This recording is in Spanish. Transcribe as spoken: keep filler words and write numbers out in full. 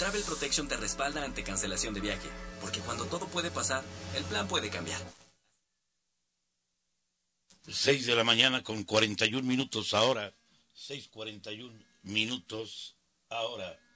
Travel Protection te respalda ante cancelación de viaje, porque cuando todo puede pasar, el plan puede cambiar. seis de la mañana con cuarenta y un minutos ahora. seis cuarenta y un minutos ahora.